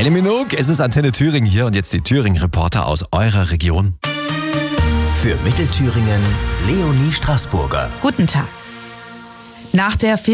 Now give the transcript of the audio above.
Kylie Minogue, es ist Antenne Thüringen hier und jetzt die Thüringen-Reporter aus eurer Region. Für Mittelthüringen Leonie Straßburger. Guten Tag. Nach der